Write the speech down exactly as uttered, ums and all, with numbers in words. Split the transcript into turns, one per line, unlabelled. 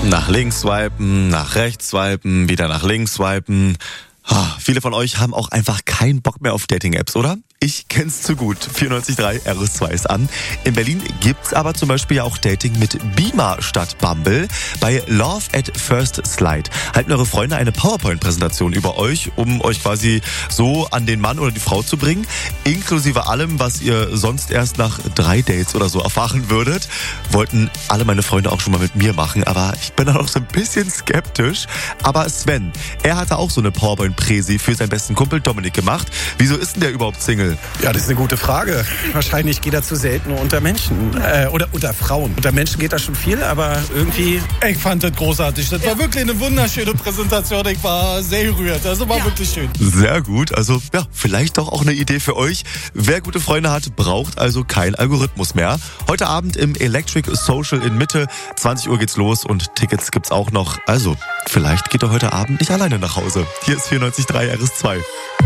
Nach links swipen, nach rechts swipen, wieder nach links swipen. Ah, viele von euch haben auch einfach keinen Bock mehr auf Dating-Apps, oder? Ich kenn's zu gut. vierundneunzig Komma drei R S zwei ist an. In Berlin gibt's aber zum Beispiel ja auch Dating mit Beamer statt Bumble. Bei Love at First Slide halten eure Freunde eine PowerPoint-Präsentation über euch, um euch quasi so an den Mann oder die Frau zu bringen. Inklusive allem, was ihr sonst erst nach drei Dates oder so erfahren würdet. Wollten alle meine Freunde auch schon mal mit mir machen, aber ich bin da noch so ein bisschen skeptisch. Aber Sven, er hatte auch so eine PowerPoint-Präsi für seinen besten Kumpel Dominik gemacht. Wieso ist denn der überhaupt Single?
Ja, das ist eine gute Frage. Wahrscheinlich geht er zu selten unter Menschen. Äh, oder unter Frauen. Unter Menschen geht das schon viel, aber irgendwie...
Ich fand das großartig. Das ja. war wirklich eine wunderschöne Präsentation. Ich war sehr gerührt. Das war ja. wirklich schön.
Sehr gut. Also, ja, vielleicht doch auch eine Idee für euch. Wer gute Freunde hat, braucht also keinen Algorithmus mehr. Heute Abend im Electric Social in Mitte. zwanzig Uhr geht's los und Tickets gibt's auch noch. Also, vielleicht geht er heute Abend nicht alleine nach Hause. Hier ist vierundneunzig Komma drei R S zwei.